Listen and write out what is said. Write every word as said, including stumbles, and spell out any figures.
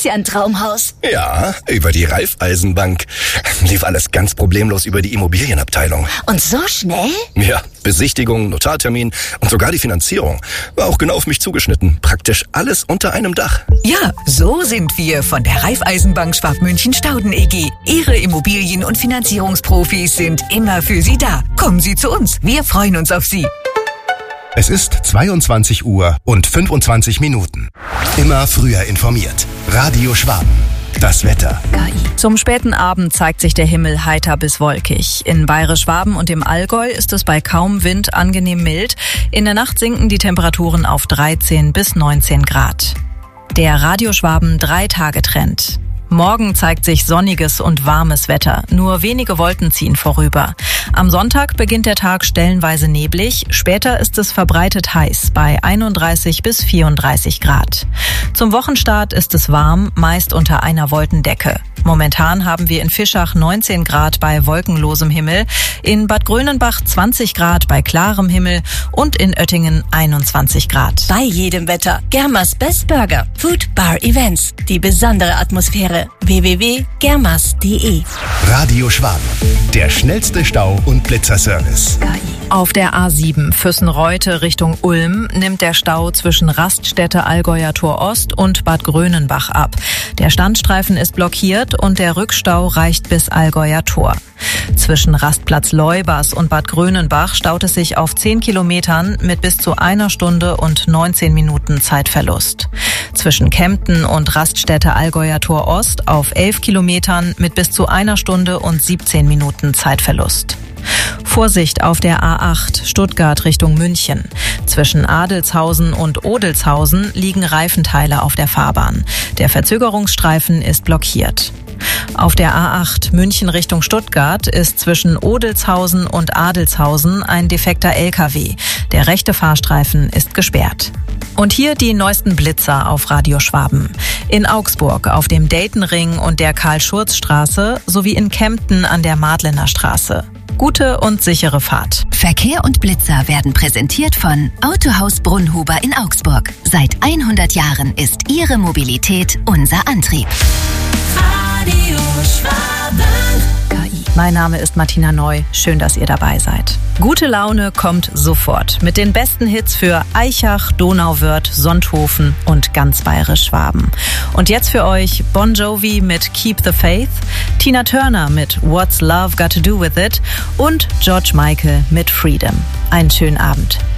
ist ja ein Traumhaus. Ja, über die Raiffeisenbank. Lief alles ganz problemlos über die Immobilienabteilung. Und so schnell? Ja, Besichtigung, Notartermin und sogar die Finanzierung. War auch genau auf mich zugeschnitten. Praktisch alles unter einem Dach. Ja, so sind wir von der Raiffeisenbank Schwabmünchen-Stauden E G. Ihre Immobilien- und Finanzierungsprofis sind immer für Sie da. Kommen Sie zu uns. Wir freuen uns auf Sie. Es ist zweiundzwanzig Uhr und fünfundzwanzig Minuten. Immer früher informiert. Radio Schwaben. Das Wetter. Zum späten Abend zeigt sich der Himmel heiter bis wolkig. In Bayerisch-Schwaben und im Allgäu ist es bei kaum Wind angenehm mild. In der Nacht sinken die Temperaturen auf dreizehn bis neunzehn Grad. Der Radio Schwaben Drei-Tage-Trend. Morgen zeigt sich sonniges und warmes Wetter. Nur wenige Wolken ziehen vorüber. Am Sonntag beginnt der Tag stellenweise neblig. Später ist es verbreitet heiß bei einunddreißig bis vierunddreißig Grad. Zum Wochenstart ist es warm, meist unter einer Wolkendecke. Momentan haben wir in Fischach neunzehn Grad bei wolkenlosem Himmel, in Bad Grönenbach zwanzig Grad bei klarem Himmel und in Oettingen einundzwanzig Grad. Bei jedem Wetter. Germas Best Burger. Food Bar Events. Die besondere Atmosphäre. w w w punkt germas punkt de. Radio Schwaben. Der schnellste Stau- und Blitzerservice. Auf der A sieben Füssen-Reute Richtung Ulm nimmt der Stau zwischen Raststätte Allgäuer Tor Ost und Bad Grönenbach ab. Der Standstreifen ist blockiert und der Rückstau reicht bis Allgäuer Tor. Zwischen Rastplatz Leubers und Bad Grönenbach staut es sich auf zehn Kilometern mit bis zu einer Stunde und neunzehn Minuten Zeitverlust. Zwischen Kempten und Raststätte Allgäuer Tor Ost auf elf Kilometern mit bis zu einer Stunde und siebzehn Minuten Zeitverlust. Vorsicht auf der A acht Stuttgart Richtung München. Zwischen Adelshausen und Odelshausen liegen Reifenteile auf der Fahrbahn. Der Verzögerungsstreifen ist blockiert. Auf der A acht München Richtung Stuttgart ist zwischen Odelshausen und Adelshausen ein defekter L K W. Der rechte Fahrstreifen ist gesperrt. Und hier die neuesten Blitzer auf Radio Schwaben. In Augsburg auf dem Daytonring und der Karl-Schurz-Straße sowie in Kempten an der Madlener Straße. Gute und sichere Fahrt. Verkehr und Blitzer werden präsentiert von Autohaus Brunnhuber in Augsburg. Seit hundert Jahren ist Ihre Mobilität unser Antrieb. Radio Schwaben. Mein Name ist Martina Neu. Schön, dass ihr dabei seid. Gute Laune kommt sofort mit den besten Hits für Aichach, Donauwörth, Sonthofen und ganz Bayerisch-Schwaben. Und jetzt für euch Bon Jovi mit Keep the Faith, Tina Turner mit What's Love Got to Do With It und George Michael mit Freedom. Einen schönen Abend.